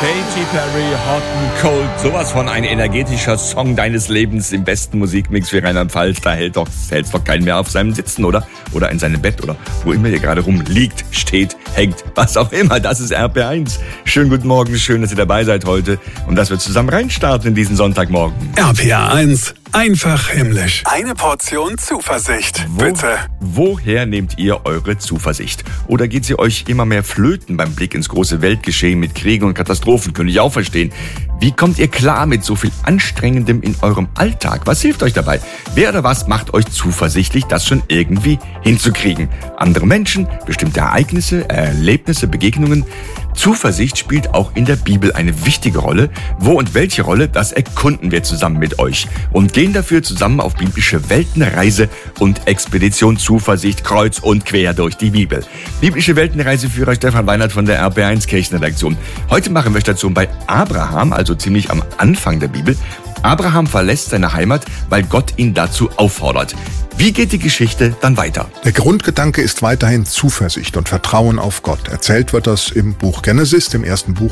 Katy Perry, Hot and Cold, sowas von ein energetischer Song deines Lebens im besten Musikmix für Rheinland-Pfalz. Da hält's doch keinen mehr auf seinem Sitzen, oder? Oder in seinem Bett, oder wo immer ihr gerade rumliegt, steht, hängt, was auch immer. Das ist RPR1. Schönen guten Morgen, schön, dass ihr dabei seid heute und dass wir zusammen reinstarten in diesen Sonntagmorgen. RPR1, einfach himmlisch. Eine Portion Zuversicht, bitte. Woher nehmt ihr eure Zuversicht? Oder geht sie euch immer mehr flöten beim Blick ins große Weltgeschehen mit Kriegen und Katastrophen? Könnte ich auch verstehen. Wie kommt ihr klar mit so viel Anstrengendem in eurem Alltag? Was hilft euch dabei? Wer oder was macht euch zuversichtlich, das schon irgendwie hinzukriegen? Andere Menschen, bestimmte Ereignisse, Erlebnisse, Begegnungen? Zuversicht spielt auch in der Bibel eine wichtige Rolle. Wo und welche Rolle, das erkunden wir zusammen mit euch und gehen dafür zusammen auf biblische Weltenreise und Expedition Zuversicht kreuz und quer durch die Bibel. Biblische Weltenreiseführer Stefan Weinert von der RPR1 Kirchenredaktion. Heute machen wir Station bei Abraham, also ziemlich am Anfang der Bibel. Abraham verlässt seine Heimat, weil Gott ihn dazu auffordert. Wie geht die Geschichte dann weiter? Der Grundgedanke ist weiterhin Zuversicht und Vertrauen auf Gott. Erzählt wird das im Buch Genesis, dem ersten Buch